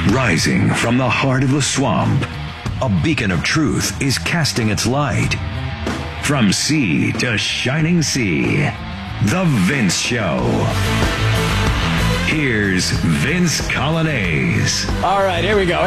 Rising from the heart of the swamp, a beacon of truth is casting its light. From sea to shining sea, The Vince Show. Here's Vince Coglianese. All right, here we go.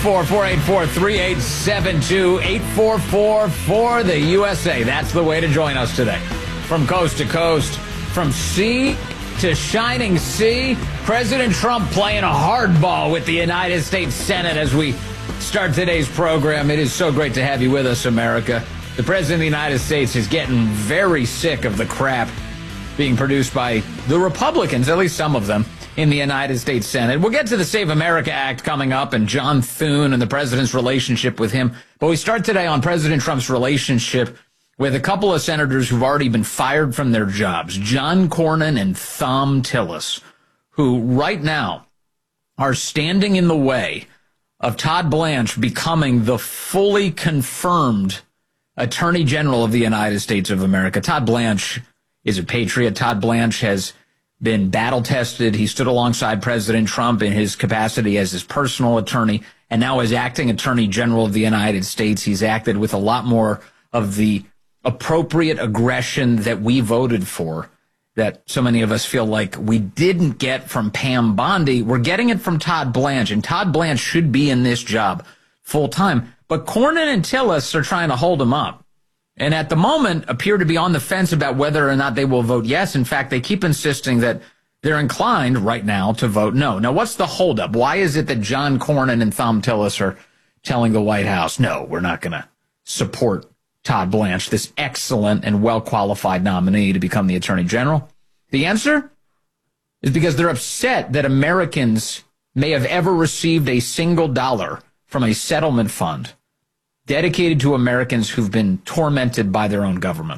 844-484-3872. 844 for the USA. That's the way to join us today. From coast to coast, from sea to shining sea, President Trump playing a hardball with the United States Senate as we start today's program. It is so great to have you with us, America. The President of the United States is getting very sick of the crap being produced by the Republicans, at least some of them, in the United States Senate. We'll get to the Save America Act coming up and John Thune and the president's relationship with him. But we start today on President Trump's relationship with a couple of senators who've already been fired from their jobs, John Cornyn and Thom Tillis, who right now are standing in the way of Todd Blanche becoming the fully confirmed Attorney General of the United States of America. Todd Blanche is a patriot. Todd Blanche has been battle-tested. He stood alongside President Trump in his capacity as his personal attorney, and now as acting Attorney General of the United States, he's acted with a lot more of the appropriate aggression that we voted for, that so many of us feel like we didn't get from Pam Bondi. We're getting it from Todd Blanche, and Todd Blanche should be in this job full-time. But Cornyn and Tillis are trying to hold him up, and at the moment appear to be on the fence about whether or not they will vote yes. In fact, they keep insisting that they're inclined right now to vote no. Now, what's the holdup? Why is it that John Cornyn and Thom Tillis are telling the White House, no, we're not going to support Todd Blanche, this excellent and well-qualified nominee to become the Attorney General? The answer is because they're upset that Americans may have ever received a single dollar from a settlement fund dedicated to Americans who've been tormented by their own government.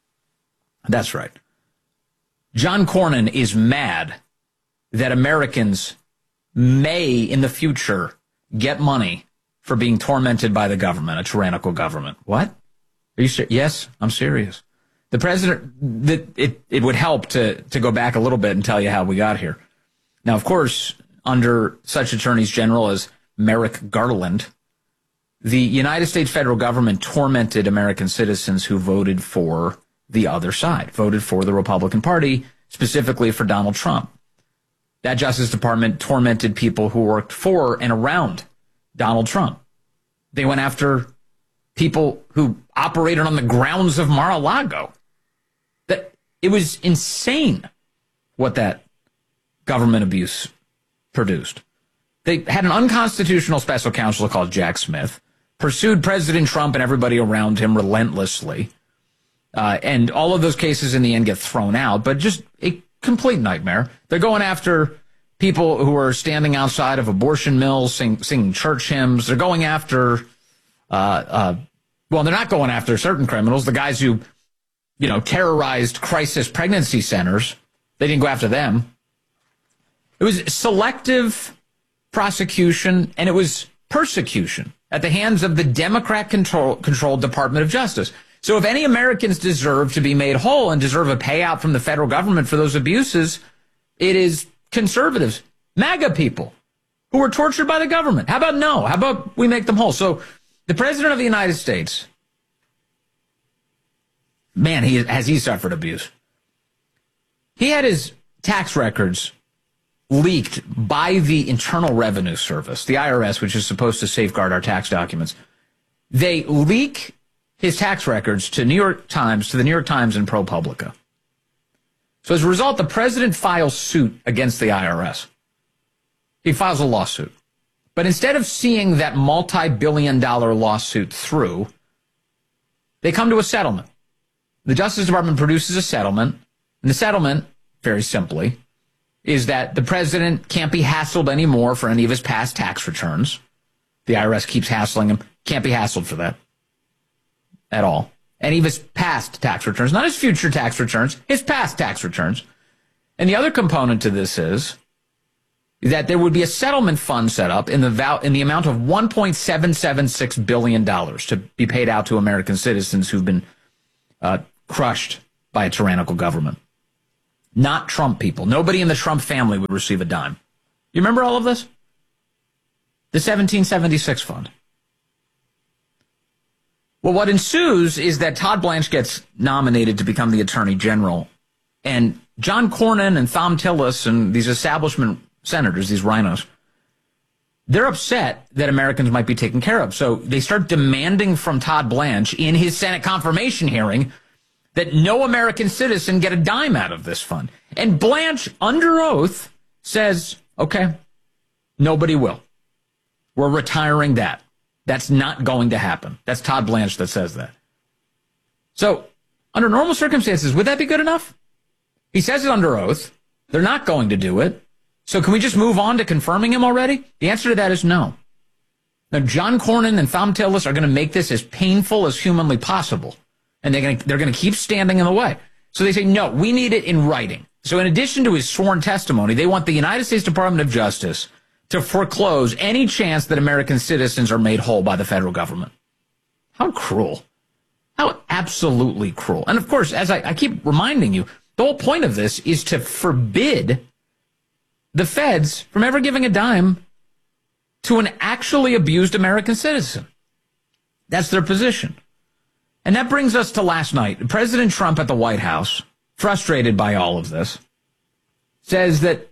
That's right. John Cornyn is mad that Americans may, in the future, get money for being tormented by the government, a tyrannical government. What? Are you serious? Yes, I'm serious. The president, it would help to go back a little bit and tell you how we got here. Now, of course, under such attorneys general as Merrick Garland, the United States federal government tormented American citizens who voted for the other side, voted for the Republican Party, specifically for Donald Trump. That Justice Department tormented people who worked for and around Donald Trump. They went after people who operated on the grounds of Mar-a-Lago. That it was insane what that government abuse produced. They had an unconstitutional special counsel called Jack Smith, pursued President Trump and everybody around him relentlessly. And all of those cases in the end get thrown out, but just a complete nightmare. They're going after people who are standing outside of abortion mills, singing church hymns. They're going after, well, they're not going after certain criminals, the guys who, terrorized crisis pregnancy centers. They didn't go after them. It was selective prosecution, and it was persecution at the hands of the Democrat-controlled Department of Justice. So if any Americans deserve to be made whole and deserve a payout from the federal government for those abuses, it is conservatives, MAGA people, who were tortured by the government. How about no? How about we make them whole? So the President of the United States, man, he suffered abuse. He had his tax records leaked by the Internal Revenue Service, the IRS, which is supposed to safeguard our tax documents. They leak his tax records to the New York Times and ProPublica. So as a result, the president files suit against the IRS. He files a lawsuit. But instead of seeing that multi-billion-dollar lawsuit through, they come to a settlement. The Justice Department produces a settlement, and the settlement, very simply, is that the president can't be hassled anymore for any of his past tax returns. The IRS keeps hassling him. Can't be hassled for that at all. Any of his past tax returns, not his future tax returns, his past tax returns. And the other component to this is that there would be a settlement fund set up in the amount of $1.776 billion to be paid out to American citizens who've been crushed by a tyrannical government. Not Trump people. Nobody in the Trump family would receive a dime. You remember all of this? The 1776 fund. Well, what ensues is that Todd Blanche gets nominated to become the Attorney General, and John Cornyn and Thom Tillis and these establishment senators, these rhinos, they're upset that Americans might be taken care of. So they start demanding from Todd Blanche in his Senate confirmation hearing that no American citizen get a dime out of this fund. And Blanche, under oath, says, okay, nobody will. We're retiring that. That's not going to happen. That's Todd Blanche that says that. So under normal circumstances, would that be good enough? He says it under oath. They're not going to do it. So can we just move on to confirming him already? The answer to that is no. Now, John Cornyn and Thom Tillis are going to make this as painful as humanly possible. And they're going to keep standing in the way. So they say, no, we need it in writing. So in addition to his sworn testimony, they want the United States Department of Justice to foreclose any chance that American citizens are made whole by the federal government. How cruel. How absolutely cruel. And of course, as I keep reminding you, the whole point of this is to forbid the feds from ever giving a dime to an actually abused American citizen. That's their position. And that brings us to last night. President Trump at the White House, frustrated by all of this, says that,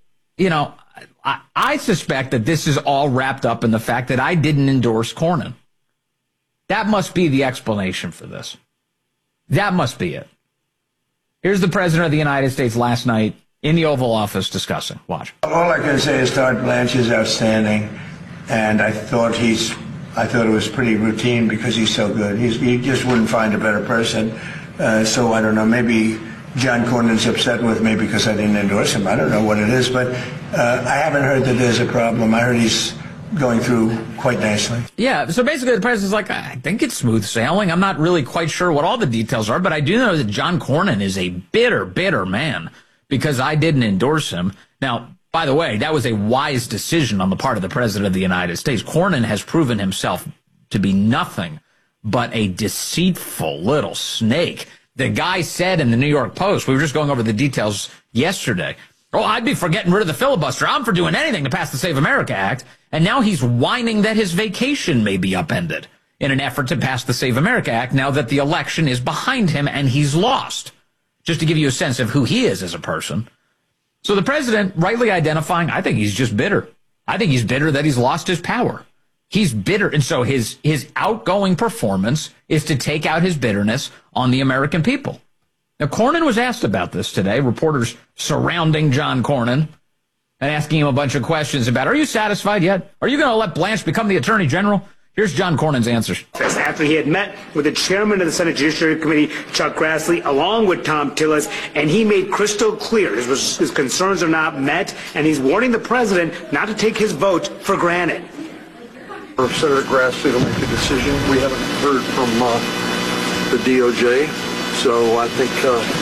I suspect that this is all wrapped up in the fact that I didn't endorse Cornyn. That must be the explanation for this. That must be it. Here's the President of the United States last night in the Oval Office discussing. Watch. All I can say is Todd Blanche is outstanding, and I thought it was pretty routine because he's so good. You just wouldn't find a better person. So I don't know, maybe John Cornyn's upset with me because I didn't endorse him. I don't know what it is, but I haven't heard that there's a problem. I heard he's going through quite nicely. Yeah, so basically the president's like, I think it's smooth sailing. I'm not really quite sure what all the details are, but I do know that John Cornyn is a bitter, bitter man because I didn't endorse him. Now, by the way, that was a wise decision on the part of the President of the United States. Cornyn has proven himself to be nothing but a deceitful little snake. The guy said in the New York Post, we were just going over the details yesterday, I'd be for getting rid of the filibuster. I'm for doing anything to pass the Save America Act. And now he's whining that his vacation may be upended in an effort to pass the Save America Act now that the election is behind him and he's lost. Just to give you a sense of who he is as a person. So the president, rightly identifying, I think he's just bitter. I think he's bitter that he's lost his power. He's bitter. And so his outgoing performance is to take out his bitterness on the American people. Now, Cornyn was asked about this today. Reporters surrounding John Cornyn and asking him a bunch of questions about, are you satisfied yet? Are you going to let Blanche become the Attorney General? Here's John Cornyn's answers. After he had met with the chairman of the Senate Judiciary Committee, Chuck Grassley, along with Thom Tillis, and he made crystal clear his concerns are not met, and he's warning the president not to take his vote for granted. For Senator Grassley to make a decision, we haven't heard from the DOJ, so I think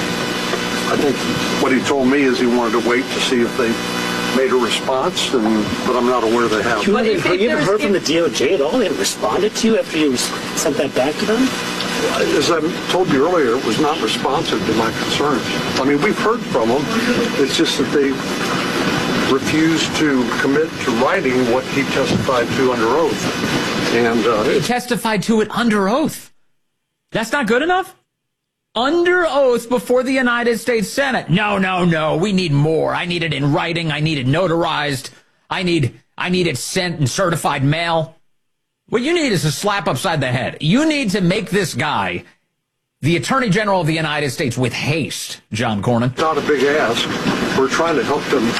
what he told me is he wanted to wait to see if they made a response, but I'm not aware they have. You haven't heard from the DOJ at all? They haven't responded to you after you sent that back to them? As I told you earlier, it was not responsive to my concerns. I mean, we've heard from them. It's just that they refused to commit to writing what he testified to under oath. And he testified to it under oath. That's not good enough? Under oath before the United States Senate. No. We need more. I need it in writing. I need it notarized. I need it sent in certified mail. What you need is a slap upside the head. You need to make this guy the Attorney General of the United States with haste, John Cornyn. Not a big ask. We're trying to help them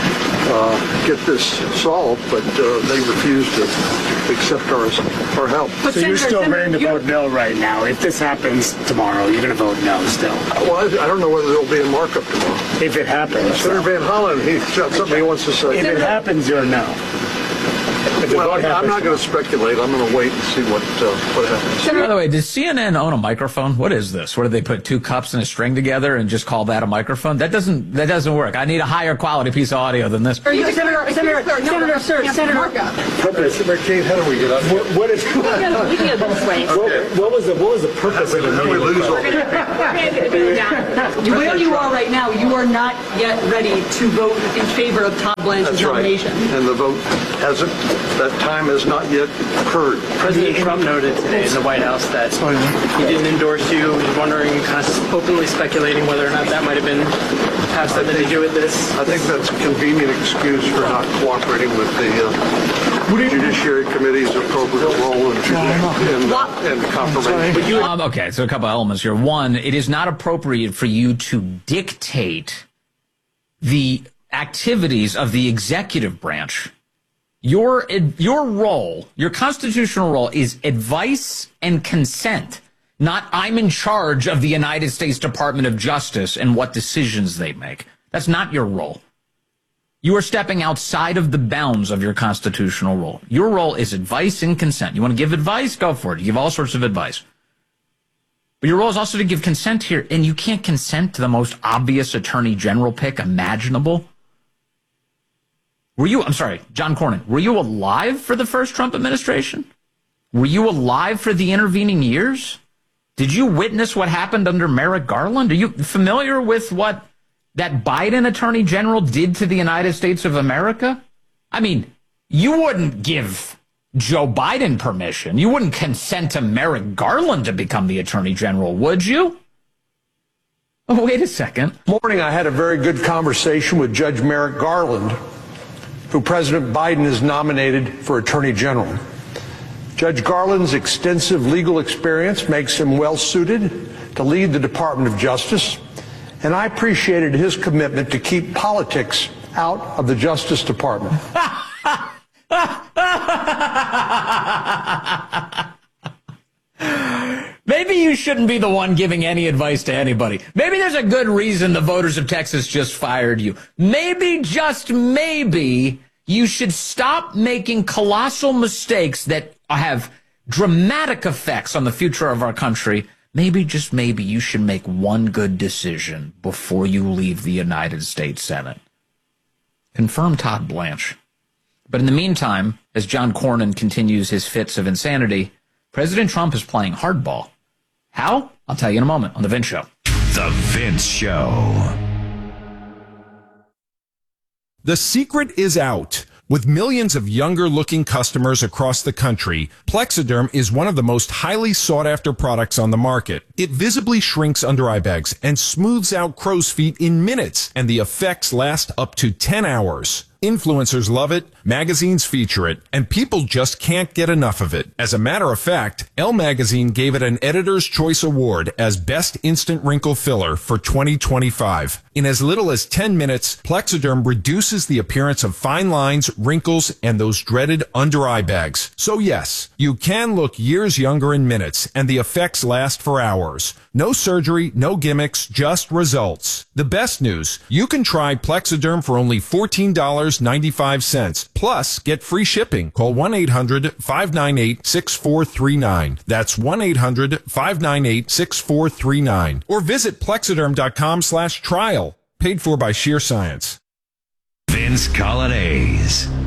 get this solved, but they refuse to accept our help. But so you're still ready to vote no right now. If this happens tomorrow, you're going to vote no still. Well, I don't know whether there'll be a markup tomorrow. If it happens. Senator Van Hollen, he's got something he wants to say. If it happens, you're no. Well, I'm not going to speculate. I'm going to wait and see what happens. By the way, does CNN own a microphone? What is this? What, do they put two cups and a string together and just call that a microphone? That doesn't work. I need a higher quality piece of audio than this. Senator, Purpose. Kate, how do we get up? What is? We can go this way. What was the purpose of the meeting? We lose all. Where you are right now, you are not yet ready to vote in favor of Todd Blanche's nomination. Right. And the vote hasn't That time has not yet occurred. President Trump noted today in the White House that he didn't endorse you. He's wondering, kind of openly speculating whether or not that might have something to do with this. I think that's a convenient excuse for not cooperating with the Judiciary Committee's appropriate role in confirmation. Okay, so a couple elements here. One, it is not appropriate for you to dictate the activities of the executive branch. Your role, your constitutional role, is advice and consent, not I'm in charge of the United States Department of Justice and what decisions they make. That's not your role. You are stepping outside of the bounds of your constitutional role. Your role is advice and consent. You want to give advice? Go for it. You give all sorts of advice. But your role is also to give consent here, and you can't consent to the most obvious attorney general pick imaginable. John Cornyn, were you alive for the first Trump administration? Were you alive for the intervening years? Did you witness what happened under Merrick Garland? Are you familiar with what that Biden attorney general did to the United States of America? I mean, you wouldn't give Joe Biden permission. You wouldn't consent to Merrick Garland to become the attorney general, would you? Oh, wait a second. Morning, I had a very good conversation with Judge Merrick Garland, who President Biden has nominated for Attorney General. Judge Garland's extensive legal experience makes him well suited to lead the Department of Justice, and I appreciated his commitment to keep politics out of the Justice Department. Maybe you shouldn't be the one giving any advice to anybody. Maybe there's a good reason the voters of Texas just fired you. Maybe, just maybe, you should stop making colossal mistakes that have dramatic effects on the future of our country. Maybe, just maybe, you should make one good decision before you leave the United States Senate. Confirm Todd Blanche. But in the meantime, as John Cornyn continues his fits of insanity, President Trump is playing hardball. How? I'll tell you in a moment on The Vince Show. The Vince Show. The secret is out. With millions of younger-looking customers across the country, Plexiderm is one of the most highly sought-after products on the market. It visibly shrinks under-eye bags and smooths out crow's feet in minutes, and the effects last up to 10 hours. Influencers love it, magazines feature it, and people just can't get enough of it. As a matter of fact, Elle Magazine gave it an Editor's Choice Award as Best Instant Wrinkle Filler for 2025. In as little as 10 minutes, Plexiderm reduces the appearance of fine lines, wrinkles, and those dreaded under-eye bags. So yes, you can look years younger in minutes, and the effects last for hours. No surgery, no gimmicks, just results. The best news, you can try Plexiderm for only $14.95. Plus, get free shipping. Call 1-800-598-6439. That's 1-800-598-6439. Or visit Plexiderm.com/trial. Paid for by Sheer Science. Vince Colonnese.